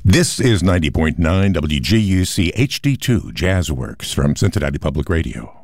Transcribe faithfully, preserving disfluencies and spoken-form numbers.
This is ninety point nine W G U C H D two Jazzworks from Cincinnati Public Radio.